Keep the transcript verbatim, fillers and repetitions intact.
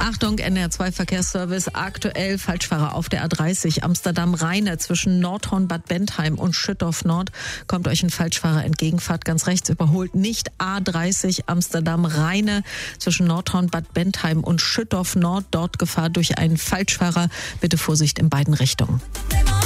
Achtung, N R zwei Verkehrsservice. Aktuell Falschfahrer auf der A dreißig Amsterdam-Rheine zwischen Nordhorn, Bad Bentheim und Schüttorf Nord. Kommt euch ein Falschfahrer entgegen, fahrt ganz rechts, überholt nicht. A dreißig Amsterdam-Rheine zwischen Nordhorn, Bad Bentheim und Schüttorf Nord. Dort Gefahr durch einen Falschfahrer. Bitte Vorsicht in beiden Richtungen.